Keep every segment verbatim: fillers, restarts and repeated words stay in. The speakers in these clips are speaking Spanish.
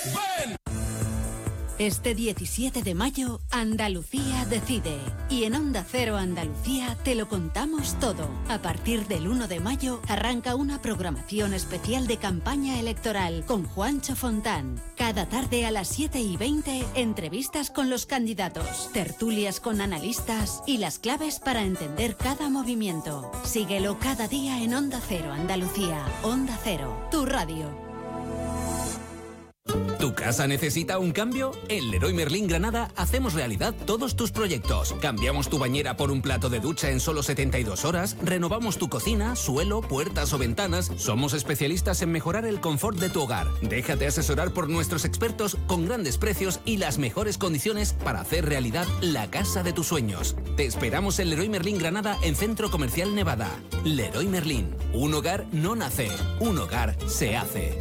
¡Ven! Este diecisiete de mayo, Andalucía decide. Y en Onda Cero Andalucía te lo contamos todo. A partir del uno de mayo, arranca una programación especial de campaña electoral con Juancho Fontán. Cada tarde a las siete y veinte, entrevistas con los candidatos, tertulias con analistas y las claves para entender cada movimiento. Síguelo cada día en Onda Cero Andalucía. Onda Cero, tu radio. ¿Tu casa necesita un cambio? En Leroy Merlin Granada hacemos realidad todos tus proyectos. Cambiamos tu bañera por un plato de ducha en solo setenta y dos horas, renovamos tu cocina, suelo, puertas o ventanas. Somos especialistas en mejorar el confort de tu hogar. Déjate asesorar por nuestros expertos con grandes precios y las mejores condiciones para hacer realidad la casa de tus sueños. Te esperamos en Leroy Merlin Granada en Centro Comercial Nevada. Leroy Merlin. Un hogar no nace, un hogar se hace.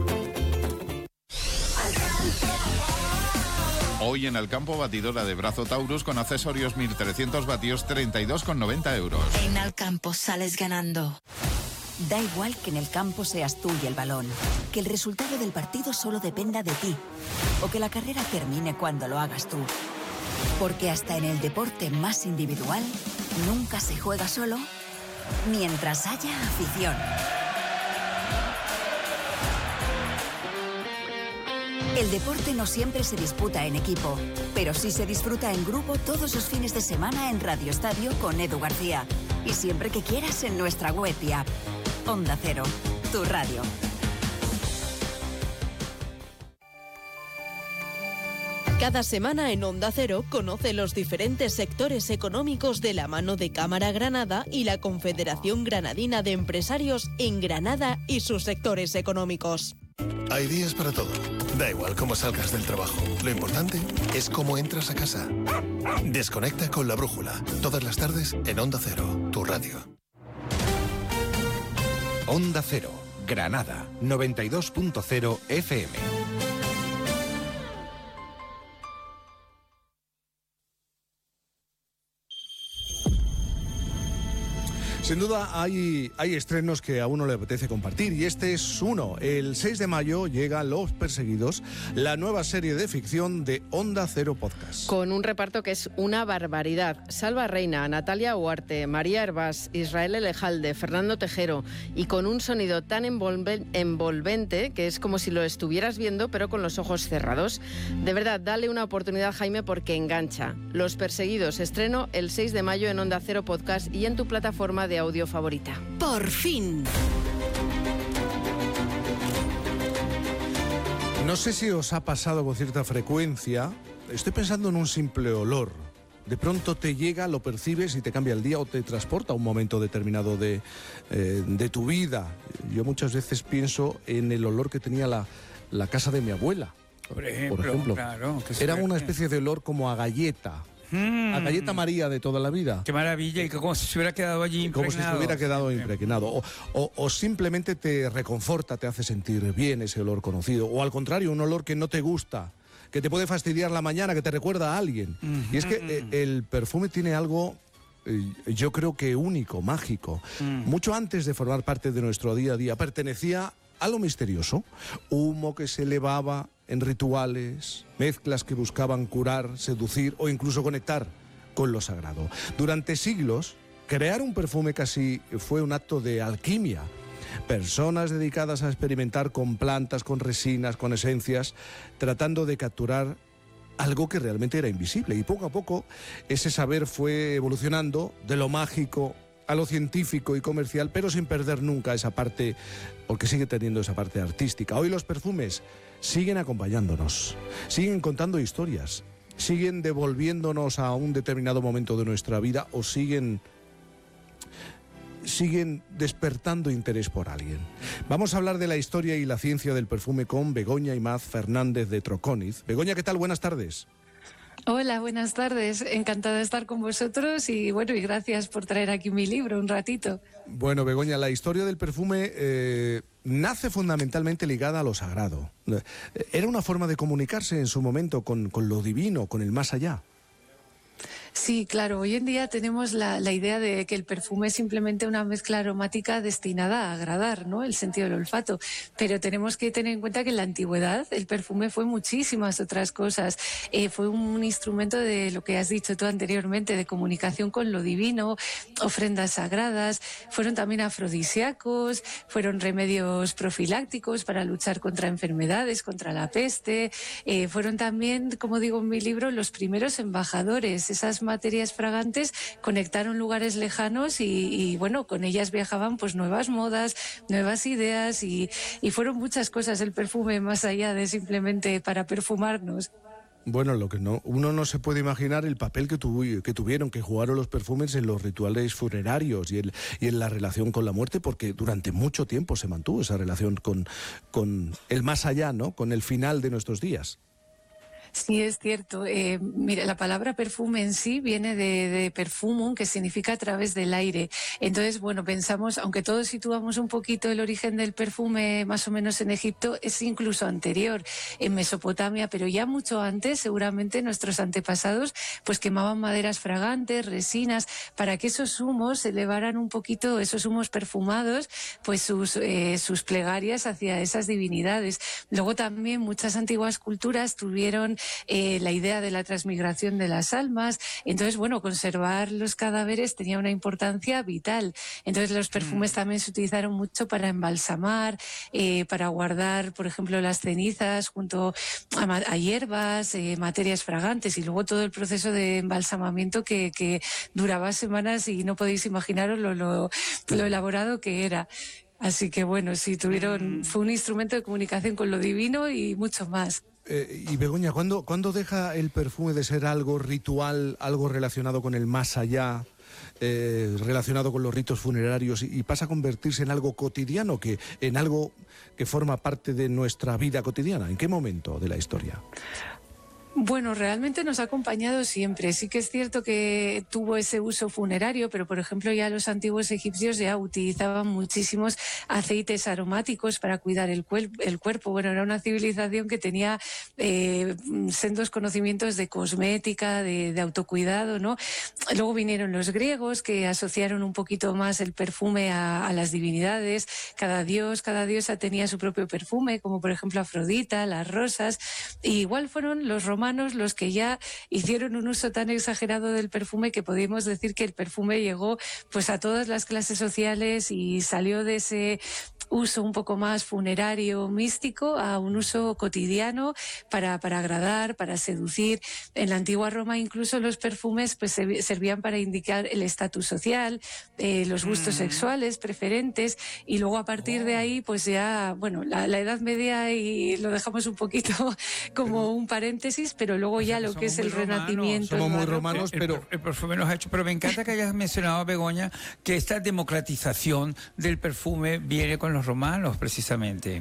Hoy en el campo, batidora de brazo Taurus con accesorios mil trescientos vatios, treinta y dos con noventa euros. En el campo sales ganando. Da igual que en el campo seas tú y el balón, que el resultado del partido solo dependa de ti, o que la carrera termine cuando lo hagas tú. Porque hasta en el deporte más individual, nunca se juega solo mientras haya afición. El deporte no siempre se disputa en equipo, pero sí se disfruta en grupo todos los fines de semana en Radio Estadio con Edu García. Y siempre que quieras en nuestra web y app. Onda Cero, tu radio. Cada semana en Onda Cero conoce los diferentes sectores económicos de la mano de Cámara Granada y la Confederación Granadina de Empresarios en Granada y sus sectores económicos. Hay días para todo. Da igual cómo salgas del trabajo. Lo importante es cómo entras a casa. Desconecta con La Brújula. Todas las tardes en Onda Cero, tu radio. Onda Cero, Granada, noventa y dos punto cero F M. Sin duda hay, hay estrenos que a uno le apetece compartir y este es uno. El seis de mayo llega Los Perseguidos, la nueva serie de ficción de Onda Cero Podcast. Con un reparto que es una barbaridad. Salva Reina, Natalia Huarte, María Hervás, Israel Elejalde, Fernando Tejero y con un sonido tan envolven, envolvente que es como si lo estuvieras viendo pero con los ojos cerrados. De verdad, dale una oportunidad, Jaime, porque engancha. Los Perseguidos, estreno el seis de mayo en Onda Cero Podcast y en tu plataforma de audio favorita. ¡Por fin! No sé si os ha pasado con cierta frecuencia, estoy pensando en un simple olor. De pronto te llega, lo percibes y te cambia el día o te transporta a un momento determinado de, eh, de tu vida. Yo muchas veces pienso en el olor que tenía la, la casa de mi abuela. Por ejemplo, por ejemplo. Claro, era una especie de olor como a galleta. Mm. A galleta María de toda la vida. Qué maravilla, y que como si se hubiera quedado allí impregnado. Como si se hubiera quedado impregnado. O, o, o simplemente te reconforta, te hace sentir bien ese olor conocido. O al contrario, un olor que no te gusta, que te puede fastidiar la mañana, que te recuerda a alguien. Mm-hmm. Y es que eh, el perfume tiene algo, eh, yo creo que único, mágico. Mm. Mucho antes de formar parte de nuestro día a día, pertenecía a lo misterioso. Humo que se elevaba en rituales, mezclas que buscaban curar, seducir o incluso conectar con lo sagrado. Durante siglos, crear un perfume casi fue un acto de alquimia. Personas dedicadas a experimentar con plantas, con resinas, con esencias, tratando de capturar algo que realmente era invisible. Y poco a poco ese saber fue evolucionando de lo mágico a lo científico y comercial, pero sin perder nunca esa parte, porque sigue teniendo esa parte artística. Hoy los perfumes siguen acompañándonos, siguen contando historias, siguen devolviéndonos a un determinado momento de nuestra vida o siguen, siguen despertando interés por alguien. Vamos a hablar de la historia y la ciencia del perfume con Begoña Imaz Fernández de Troconiz. Begoña, ¿qué tal? Buenas tardes. Hola, buenas tardes. Encantada de estar con vosotros y bueno, y gracias por traer aquí mi libro un ratito. Bueno, Begoña, la historia del perfume eh, nace fundamentalmente ligada a lo sagrado. Era una forma de comunicarse en su momento con, con lo divino, con el más allá. Sí, claro. Hoy en día tenemos la, la idea de que el perfume es simplemente una mezcla aromática destinada a agradar, ¿no? El sentido del olfato. Pero tenemos que tener en cuenta que en la antigüedad el perfume fue muchísimas otras cosas. Eh, fue un instrumento de lo que has dicho tú anteriormente, de comunicación con lo divino, ofrendas sagradas. Fueron también afrodisíacos, fueron remedios profilácticos para luchar contra enfermedades, contra la peste. Eh, fueron también, como digo en mi libro, los primeros embajadores. Esas materias fragantes conectaron lugares lejanos y, y bueno, con ellas viajaban pues nuevas modas, nuevas ideas y, y fueron muchas cosas el perfume más allá de simplemente para perfumarnos. Bueno, lo que no, uno no se puede imaginar el papel que, tuvo, que tuvieron, que jugaron los perfumes en los rituales funerarios y, el, y en la relación con la muerte, porque durante mucho tiempo se mantuvo esa relación con, con el más allá, ¿no? Con el final de nuestros días. Sí, es cierto. Eh, mira, la palabra perfume en sí viene de, de perfumum, que significa a través del aire. Entonces, bueno, pensamos, aunque todos situamos un poquito el origen del perfume más o menos en Egipto, es incluso anterior, en Mesopotamia, pero ya mucho antes, seguramente nuestros antepasados pues quemaban maderas fragantes, resinas, para que esos humos elevaran un poquito, esos humos perfumados, pues sus, eh, sus plegarias hacia esas divinidades. Luego también muchas antiguas culturas tuvieron Eh, la idea de la transmigración de las almas. Entonces, bueno, conservar los cadáveres tenía una importancia vital. Entonces, los perfumes mm. también se utilizaron mucho para embalsamar, eh, para guardar, por ejemplo, las cenizas junto a, a hierbas, eh, materias fragantes, y luego todo el proceso de embalsamamiento que, que duraba semanas y no podéis imaginaros lo, lo, lo elaborado que era. Así que, bueno, sí, tuvieron, fue un instrumento de comunicación con lo divino y mucho más. Eh, y Begoña, ¿cuándo, ¿cuándo deja el perfume de ser algo ritual, algo relacionado con el más allá, eh, relacionado con los ritos funerarios, y, y pasa a convertirse en algo cotidiano, que en algo que forma parte de nuestra vida cotidiana? ¿En qué momento de la historia? Bueno, realmente nos ha acompañado siempre. Sí que es cierto que tuvo ese uso funerario, pero por ejemplo ya los antiguos egipcios ya utilizaban muchísimos aceites aromáticos para cuidar el, cuer- el cuerpo. Bueno, era una civilización que tenía eh, sendos conocimientos de cosmética, de, de autocuidado, ¿no? Luego vinieron los griegos, que asociaron un poquito más el perfume a, a las divinidades. Cada dios, cada diosa tenía su propio perfume, como por ejemplo Afrodita, las rosas. Y igual fueron los romanos los que ya hicieron un uso tan exagerado del perfume que podemos decir que el perfume llegó pues a todas las clases sociales y salió de ese uso un poco más funerario, místico, a un uso cotidiano para, para agradar, para seducir. En la antigua Roma incluso los perfumes pues servían para indicar el estatus social, eh, los gustos mm. sexuales, preferentes, y luego a partir oh. de ahí pues ya, bueno, la, la Edad Media, y lo dejamos un poquito como pero, un paréntesis, pero luego ya lo que es el romanos, Renacimiento. Somos muy romanos, el, pero... El, el perfume nos ha hecho, pero me encanta que hayas mencionado, Begoña, que esta democratización del perfume viene con los romanos, precisamente.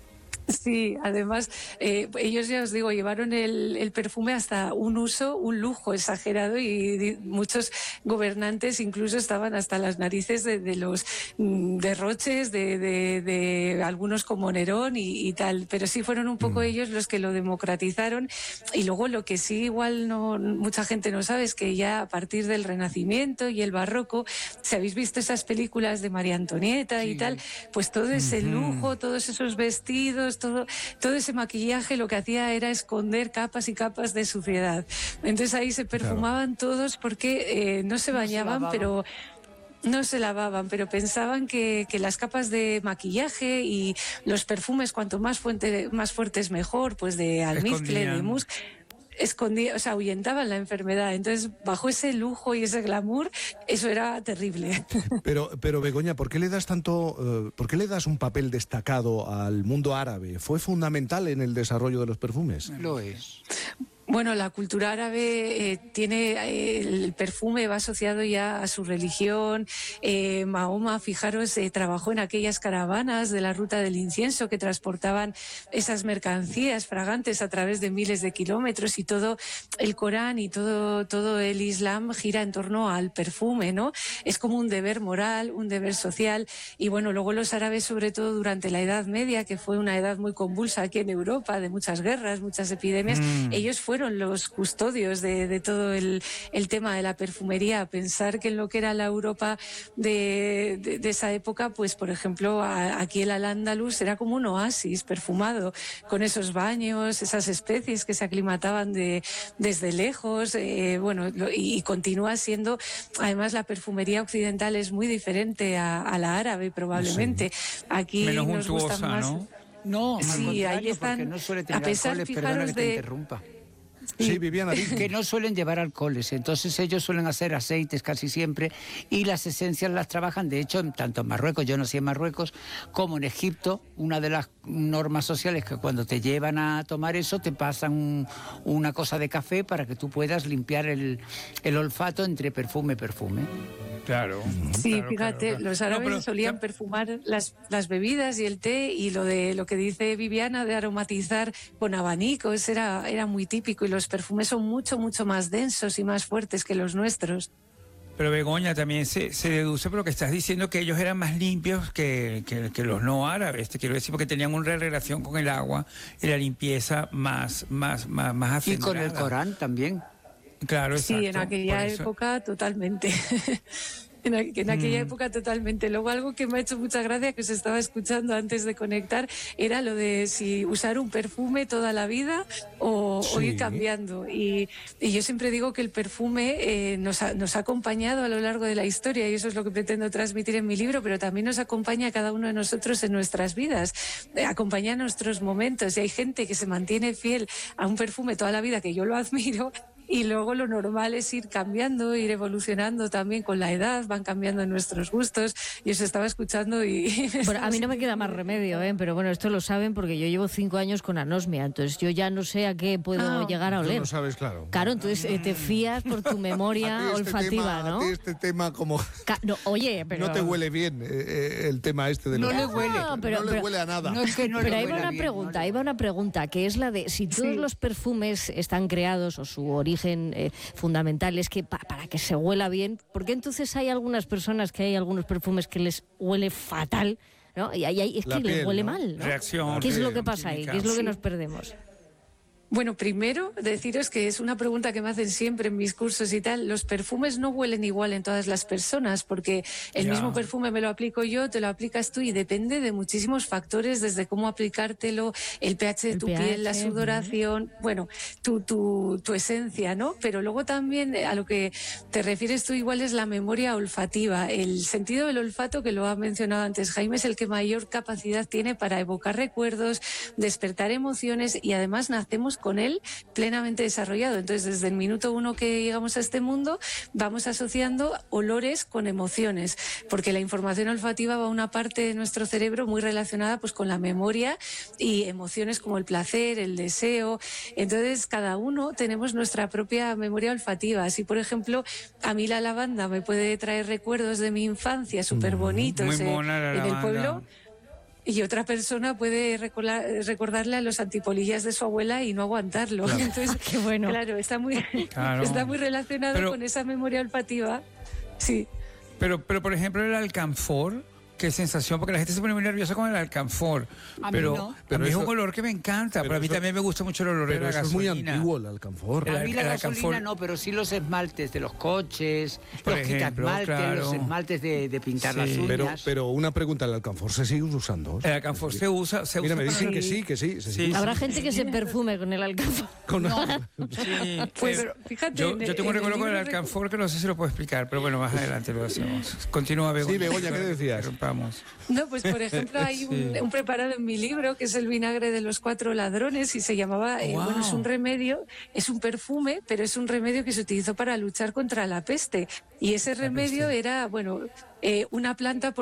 Sí, además, eh, ellos, ya os digo, llevaron el, el perfume hasta un uso, un lujo exagerado, y, y muchos gobernantes incluso estaban hasta las narices de, de los mm, derroches de, de, de algunos como Nerón y, y tal, pero sí fueron un poco mm. ellos los que lo democratizaron. Y luego lo que sí igual no mucha gente no sabe es que ya a partir del Renacimiento y el Barroco, si habéis visto esas películas de María Antonieta sí. y tal, pues todo ese mm-hmm. lujo, todos esos vestidos, Todo, todo ese maquillaje lo que hacía era esconder capas y capas de suciedad. Entonces ahí se perfumaban claro. todos porque eh, no se bañaban, no se pero... No se lavaban, pero pensaban que, que las capas de maquillaje y los perfumes, cuanto más, fuente, más fuertes mejor, pues de almizcle, de musk... escondía, o sea, ahuyentaban la enfermedad. Entonces, bajo ese lujo y ese glamour, eso era terrible. Pero, pero Begoña, ¿por qué le das tanto, uh, por qué le das un papel destacado al mundo árabe? ¿Fue fundamental en el desarrollo de los perfumes? Lo es. Bueno, la cultura árabe eh, tiene eh, el perfume va asociado ya a su religión. Eh, Mahoma, fijaros, eh, trabajó en aquellas caravanas de la ruta del incienso que transportaban esas mercancías fragantes a través de miles de kilómetros, y todo el Corán y todo todo el Islam gira en torno al perfume, ¿no? Es como un deber moral, un deber social. Y bueno, luego los árabes, sobre todo durante la Edad Media, que fue una edad muy convulsa aquí en Europa, de muchas guerras, muchas epidemias, mm. ellos fueron fueron los custodios de, de todo el, el tema de la perfumería. Pensar que en lo que era la Europa de, de, de esa época, pues por ejemplo, a, aquí el Al-Ándalus era como un oasis perfumado, con esos baños, esas especies que se aclimataban de, desde lejos, eh, bueno, lo, y, y continúa siendo, además la perfumería occidental es muy diferente a, a la árabe probablemente. Sí. Aquí menos nos gusta más. ¿no? No, sí, ahí están, no suele tener a pesar, alcoholes, fijaros, que te de... interrumpa. Sí, Viviana, dice. Que no suelen llevar alcoholes, entonces ellos suelen hacer aceites casi siempre y las esencias las trabajan, de hecho, tanto en Marruecos, yo nací en Marruecos, como en Egipto, una de las normas sociales que cuando te llevan a tomar eso te pasan un, una cosa de café para que tú puedas limpiar el, el olfato entre perfume y perfume. Claro. Sí, claro, fíjate, claro, claro. los árabes no, pero, solían ya... perfumar las, las bebidas y el té, y lo de lo que dice Viviana de aromatizar con abanicos era, era muy típico, y los perfumes son mucho, mucho más densos y más fuertes que los nuestros. Pero Begoña, también se, se deduce por lo que estás diciendo que ellos eran más limpios que, que, que los no árabes, te quiero decir, porque tenían una relación con el agua y la limpieza más, más, más, más acendrada. Y con el Corán también. Claro, exacto. Sí, en aquella eso... época totalmente. En, en aquella mm. época totalmente. Luego algo que me ha hecho mucha gracia, que os estaba escuchando antes de conectar, era lo de si usar un perfume toda la vida o, sí. o ir cambiando. Y, y yo siempre digo que el perfume eh, nos, ha, nos ha acompañado a lo largo de la historia, y eso es lo que pretendo transmitir en mi libro, pero también nos acompaña a cada uno de nosotros en nuestras vidas, eh, acompaña nuestros momentos. Y hay gente que se mantiene fiel a un perfume toda la vida, que yo lo admiro. Y luego lo normal es ir cambiando, ir evolucionando también con la edad, van cambiando nuestros gustos. Y os estaba escuchando y... Bueno, a mí no me queda más remedio, ¿eh? Pero bueno, esto lo saben porque yo llevo cinco años con anosmia, entonces yo ya no sé a qué puedo ah, llegar a oler. Tú no sabes, claro. Claro, entonces eh, te fías por tu memoria este olfativa, tema, ¿no? A ti este tema como... Ca no, oye, pero... No te huele bien eh, el tema este de no los... le huele. No, pero, no le pero, huele a nada. No es que no pero le ahí va una bien, pregunta, no ahí va una pregunta, que es la de si todos sí. los perfumes están creados o su origen... Eh, fundamental es que pa para que se huela bien, porque entonces hay algunas personas que hay algunos perfumes que les huele fatal, ¿no? Y hay, hay, es la que piel, les huele ¿no? mal, ¿no? Reacción. ¿Qué es lo que pasa ahí? ¿Qué es lo que nos perdemos? Bueno, primero deciros que es una pregunta que me hacen siempre en mis cursos y tal. Los perfumes no huelen igual en todas las personas, porque el ya. mismo perfume me lo aplico yo, te lo aplicas tú, y depende de muchísimos factores, desde cómo aplicártelo, el pH de el tu pH, piel, la sudoración, ¿no? Bueno, tu, tu, tu esencia, ¿no? Pero luego también a lo que te refieres tú igual es la memoria olfativa. El sentido del olfato, que lo ha mencionado antes Jaime, es el que mayor capacidad tiene para evocar recuerdos, despertar emociones, y además nacemos con él plenamente desarrollado. Entonces, desde el minuto uno que llegamos a este mundo, vamos asociando olores con emociones, porque la información olfativa va a una parte de nuestro cerebro muy relacionada pues con la memoria y emociones como el placer, el deseo. Entonces, cada uno tenemos nuestra propia memoria olfativa. Así, por ejemplo, a mí la lavanda me puede traer recuerdos de mi infancia súper bonitos eh, en el pueblo. Y otra persona puede recordar, recordarle a los antipolillas de su abuela y no aguantarlo. Claro. Entonces, qué bueno. Claro, está muy, claro. está muy relacionado pero, con esa memoria olfativa. Sí. Pero, pero, por ejemplo, el alcanfor, qué sensación, porque la gente se pone muy nerviosa con el alcanfor. A pero mí no. Pero a mí eso, es un olor que me encanta, pero, pero a mí eso, también me gusta mucho el olor de la eso gasolina. Es muy antiguo el alcanfor. A mí la el gasolina alcanfor... no, pero sí los esmaltes de los coches, por los ejemplo, quitasmaltes, claro. los esmaltes de, de pintar sí. las uñas. Pero, pero una pregunta, ¿el alcanfor se sigue usando? El alcanfor se usa, se Mira, usa me dicen para... que sí, que sí. Se sí. Habrá gente que se perfume con el alcanfor. Con no. Sí, pues, pero fíjate, yo, yo tengo un recuerdo con el alcanfor que no sé si lo puedo explicar, pero bueno, más adelante lo hacemos. Continúa, Begoña. Sí, Begoña, ¿qué decías? Rompamos. No, pues por ejemplo hay un, sí. un preparado en mi libro que es el vinagre de los cuatro ladrones, y se llamaba, eh, wow. bueno, es un remedio, es un perfume, pero es un remedio que se utilizó para luchar contra la peste. Y ese remedio era, bueno, eh, una planta